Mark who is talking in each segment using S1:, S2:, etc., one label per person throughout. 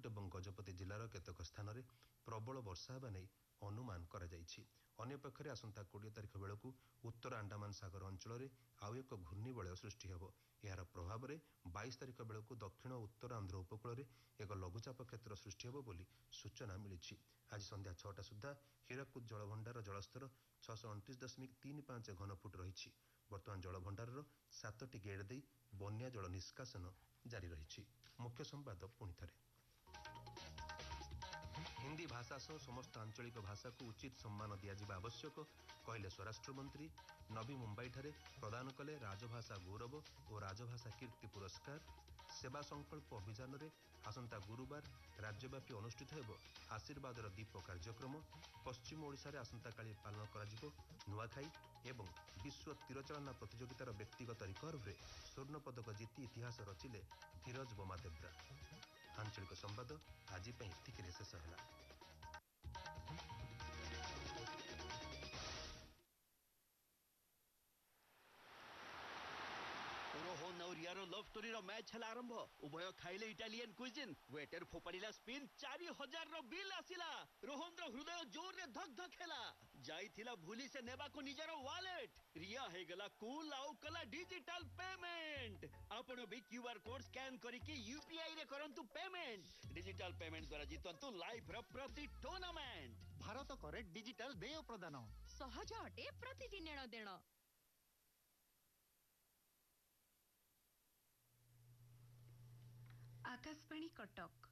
S1: कोरापुट और गजपति जिलार केतक स्थान में प्रबल वर्षा होगा नहीं अनुमान करपक्षे आसंता 20 तारिख बेलू उत्तर अंडमान सागर अंचल आउ एक घूर्णिबलय सृष्टि होब। यार प्रभाव में 22 तारिख बेलू दक्षिण और उत्तर आंध्र उपकूल में एक लघुचाप क्षेत्र सृष्टि होब बोली सूचना मिली। आज संध्या 6टा सुधा हीराकुद जलभंडार जलस्तर 629.35 घनफुट रही। बर्तमान जलभंडार 7टी गेट दे बन्या जल निष्कासन जारी रही। मुख्य संवाद पुणी थे। हिंदी भाषा सह समस्त आंचलिक भाषा को उचित सम्मान दिया आवश्यक कहले स्वराष्ट्र मंत्री। नवी मुंबई ठारे प्रदान कले राजभाषा गौरव और राजभाषा कीर्ति पुरस्कार। सेवा संकल्प अभियान में आसंता गुरुवार राज्यव्यापी अनुष्ठित होब आशीर्वादर दीप कार्यक्रम। पश्चिम ओडिशा रे आसंता काली पालन करा नुआखाई एवं विश्व तीरचालना प्रतियोगितार व्यक्तिगत रिकर्व रे स्वर्ण पदक जीति इतिहास रचिले धीरज बोमादेव्रा। आंचलिक संवाद आज शेष है।
S2: रोहन और यार लव स्टोरी रो मैच हला आरंभ। उभय खाइले इटालियन क्विजिन। वेटर फोपाड़िला स्पिन 4000 रो बिल आसिला। रोहन रो हृदय जोर रे धक धक हेला। जाइथिला भूली से नेबा को निजर वॉलेट। रिया हे गला कूल आउ कला डिजिटल पेमेंट। आपण भी क्यूआर कोड स्कैन करी कि यूपीआई रे करंतु पेमेंट। डिजिटल पेमेंट द्वारा जितंतु लाइफ रो प्रति टूर्नामेंट।
S3: भारत करे डिजिटल देय प्रदान
S4: सहज अटे प्रतिटी नेण देण। आकाशवाणी कटक।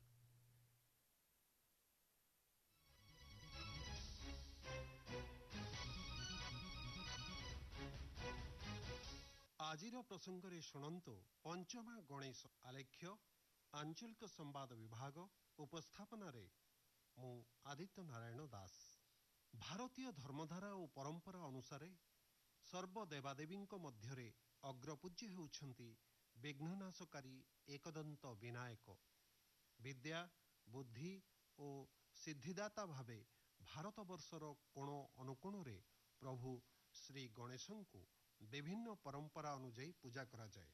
S5: आजिर प्रसंगरे शुणन्तु पंचमा गणेश आलेख्य आंचलिक संवाद विभाग उपस्थापन रे मु आदित्य नारायण दास। भारतीय धर्मधारा और परंपरा अनुसार सर्वदेवादेवी मध्य अग्रपूज्य होउछंती विघ्ननाशकारी एकदंत विनायक। विद्या बुद्धि और सिद्धिदाता भावे भारतवर्षर कोण अनुकोण रे प्रभु श्री गणेश को विभिन्न परंपरा अनुଯାयी पूजा करा जाए।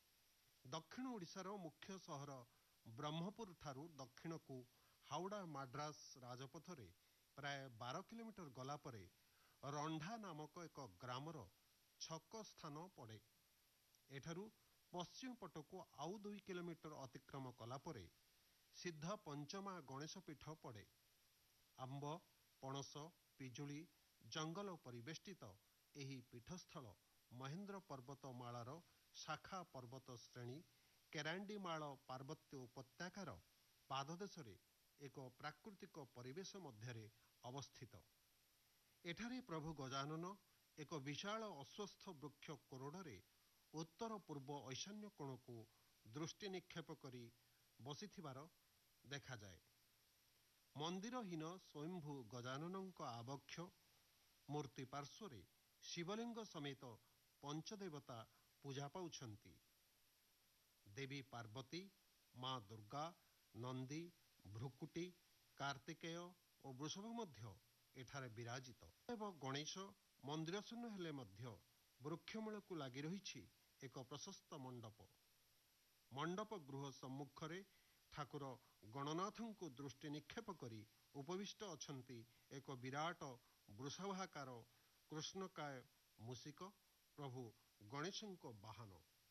S5: दक्षिण ओडिशार मुख्य सहर ब्रह्मपुर ठारू दक्षिण को हावड़ा माड्रास राजपथ रे प्राय 12 किलोमीटर गला परे रंढा नामक एक ग्रामर छक स्थान पड़े। एठारू पश्चिम पट को आउ 2 किलोमीटर अतिक्रम कला परे सिद्ध पंचमा गणेश पीठ पड़े। आंब पणस पिजुली जंगल परिवेष्टित एही पीठस्थल महेंद्र पर्वतमालार शाखा पर्वत श्रेणी केरांडीमाल पार्वत्य उपत्यकार पाददेश एक प्राकृतिक परिवेश मध्य अवस्थित। एठारे प्रभु गजानन एक विशाल अश्वस्थ वृक्ष कोरोडरे उत्तर पूर्व ईशान्य कोण को दृष्टि निक्षेप करी बसिथिबार देखा जाए। मंदिरहीन स्वयंभू गजाननक आबक्ष मूर्ति पार्श्व शिवलिंग समेत पंचदेवता पूजा पाउछंती। देवी पार्वती माँ दुर्गा नंदी भ्रुकुटी कार्तिकेय और वृषभ मध्य एठारे विराजित। एवं गणेश मंदिर शून्य हेले मध्य वृक्षमूल को लगी रही एक प्रशस्त मंडप। मंडप गृह सम्मुखरे ठाकुर गणनाथ को दृष्टि निक्षेप करी उपविष्ट अछंती एक विराट वृषभाकार कृष्णकाय मूषिक प्रभु गणेश वाहन।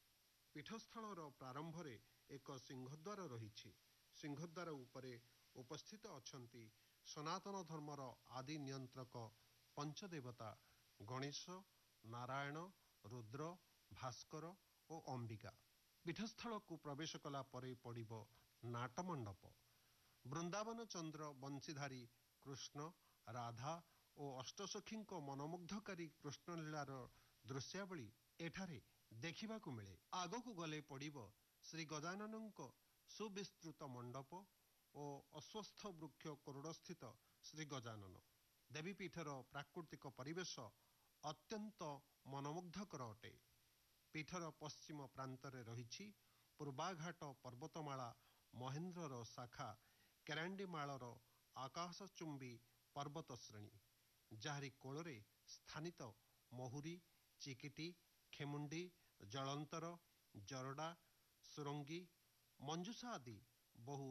S5: पीठस्थल प्रारंभ रे एक सिंहद्वार रही। सिंहद्वार उपरे उपस्थित अछंती सनातन धर्मर आदि नियंत्रक पंचदेवता गणेश नारायण रुद्र भास्कर और अंबिका। पीठस्थल को प्रवेश कला परे पड़िब नाटमंडप। वृंदावन चंद्र बंशीधारी कृष्ण राधा और अष्टसखी मनमुग्धकारी कृष्णलीलार दृश्यावली एठारे देखा मिले। आगक गले पड़िब श्री गजानन सुविस्तृत मंडप और अश्वस्थ वृक्ष कोरोडस्थित श्री गजानन। देवीपीठर प्राकृतिक परिवेश अत्यंत मनमुग्धकर अटे। पीठर पश्चिम प्रांतरे रही पूर्वाघाट पर्वतमाला महेंद्रर शाखा केरांडीमालर आकाशचुंबी पर्वत श्रेणी जाहरी कोଳରେ स्थानित महुरी चिकिटी खेमुंडी जलंतर जरडा सुरंगी मंजूषा आदि बहु